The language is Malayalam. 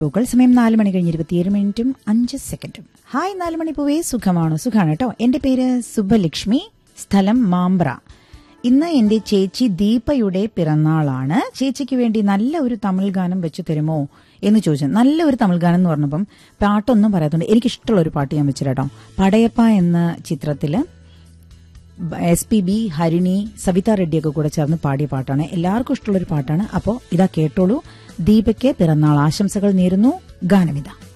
സമയം 4 മണി കഴിഞ്ഞ് 27:05. ഹായ് 4 മണി പൂവേ, സുഖമാണോ? സുഖാണ് കേട്ടോ. എന്റെ പേര് സുബലക്ഷ്മി, സ്ഥലം മാമ്പ്ര. ഇന്ന് എന്റെ ചേച്ചി ദീപയുടെ പിറന്നാളാണ്. ചേച്ചിക്ക് വേണ്ടി നല്ല ഒരു തമിഴ് ഗാനം വെച്ചു തരുമോ എന്ന് ചോദിച്ചു. നല്ല ഒരു തമിഴ് ഗാനം എന്ന് പറഞ്ഞപ്പം പാട്ടൊന്നും പറയാത്തതുകൊണ്ട് എനിക്കിഷ്ടമുള്ള ഒരു പാട്ട് ഞാൻ വെച്ചിട്ടോ. പടയപ്പ എന്ന ചിത്രത്തില് SPB, ഹരിണി, സവിത റെഡ്ഡിയൊക്കെ കൂടെ ചേർന്ന് പാടിയ പാട്ടാണ്. എല്ലാവർക്കും ഇഷ്ടമുള്ളൊരു പാട്ടാണ്. അപ്പോൾ ഇതാ കേട്ടോളൂ. ദീപയ്ക്ക് പിറന്നാൾ ആശംസകൾ നേരുന്നു. ഗാനമിത.